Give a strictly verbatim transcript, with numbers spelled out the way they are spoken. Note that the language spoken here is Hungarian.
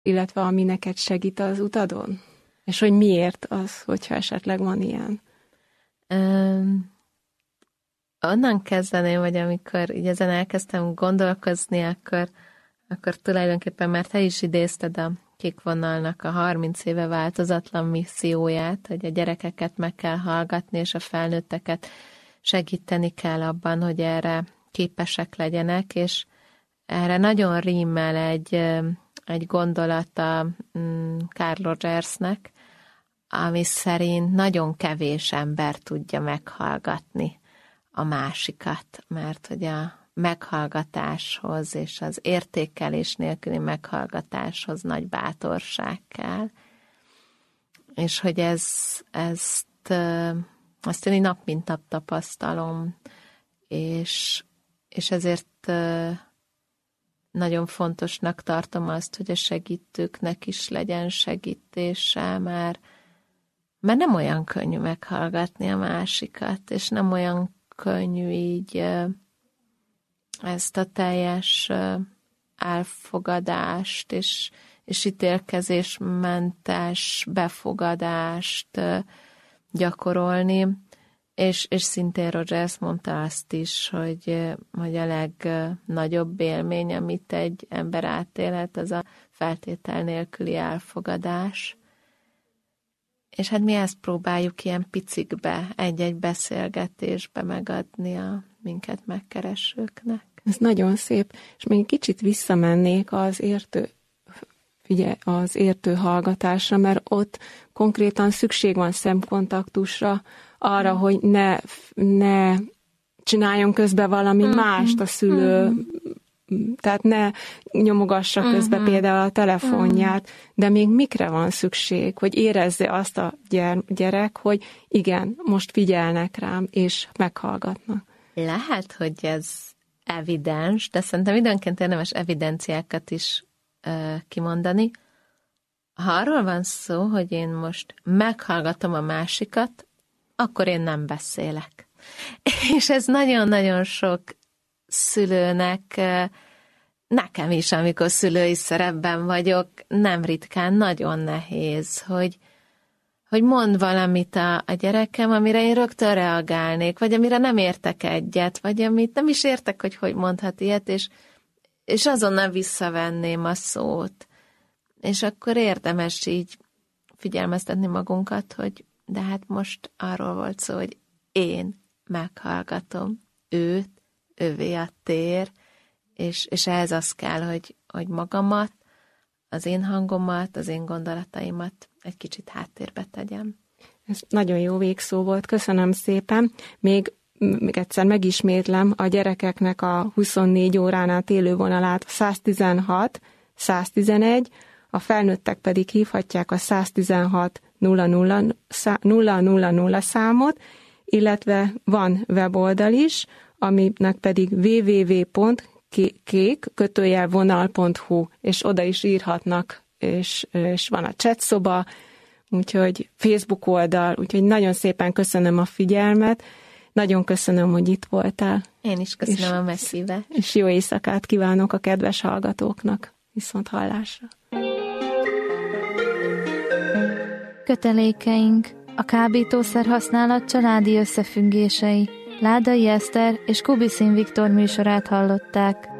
illetve ami neked segít az utadon? És hogy miért az, hogyha esetleg van ilyen? Um, onnan kezdeném, hogy amikor így ezen elkezdtem gondolkozni, akkor, akkor tulajdonképpen, mert te is idézted a Kék Vonalnak a harminc éve változatlan misszióját, hogy a gyerekeket meg kell hallgatni, és a felnőtteket segíteni kell abban, hogy erre képesek legyenek, és erre nagyon rímmel egy, egy gondolata Carl Rogersnek, ami szerint nagyon kevés ember tudja meghallgatni a másikat, mert hogy a meghallgatáshoz és az értékelés nélküli meghallgatáshoz nagy bátorság kell. És hogy ez, ezt, ezt én nap mint nap tapasztalom, és, és ezért nagyon fontosnak tartom azt, hogy a segítőknek is legyen segítése, mert, mert nem olyan könnyű meghallgatni a másikat, és nem olyan könnyű így ezt a teljes elfogadást és, és ítélkezésmentes befogadást gyakorolni, és, és szintén Rogers mondta azt is, hogy, hogy a legnagyobb élmény, amit egy ember átélhet, az a feltétel nélküli elfogadás. És hát mi ezt próbáljuk ilyen picikbe, egy-egy beszélgetésbe megadni a minket megkeresőknek. Ez nagyon szép, és még kicsit visszamennék az értő, figyelj, az értő hallgatásra, mert ott konkrétan szükség van szemkontaktusra, arra, hogy ne, ne csináljon közben valami uh-huh. mást a szülő, uh-huh. tehát ne nyomogassa közben uh-huh. például a telefonját, uh-huh. de még mikre van szükség, hogy érezze azt a gyerek, hogy igen, most figyelnek rám, és meghallgatnak. Lehet, hogy ez evidens, de szerintem időnként érdemes evidenciákat is uh, kimondani. Ha arról van szó, hogy én most meghallgatom a másikat, akkor én nem beszélek. És ez nagyon-nagyon sok szülőnek, nekem is, amikor szülői szerepben vagyok, nem ritkán nagyon nehéz, hogy, hogy mond valamit a, a gyerekem, amire én rögtön reagálnék, vagy amire nem értek egyet, vagy amit nem is értek, hogy hogy mondhat ilyet, és, és azonnal visszavenném a szót. És akkor érdemes így figyelmeztetni magunkat, hogy de hát most arról volt szó, hogy én meghallgatom őt, ővé a tér, és, és ehhez az kell, hogy, hogy magamat, az én hangomat, az én gondolataimat egy kicsit háttérbe tegyem. Ez nagyon jó végszó volt, köszönöm szépen. Még, még egyszer megismétlem a gyerekeknek a huszonnégy órán át élő vonalát, száztizenhat száztizenegy, a felnőttek pedig hívhatják a száztizenhat nulla nulla nulla számot, illetve van weboldal is, aminek pedig double-u double-u double-u pont kék kötőjel vonal pont hu, és oda is írhatnak, és, és van a chat szoba, úgyhogy Facebook oldal, úgyhogy nagyon szépen köszönöm a figyelmet, nagyon köszönöm, hogy itt voltál. Én is köszönöm és, a meghívást. És jó éjszakát kívánok a kedves hallgatóknak. Viszont hallásra. Kötelékeink. A kábítószer használat családi összefüggései. Ládai Eszter és Kubiszin Viktor műsorát hallották.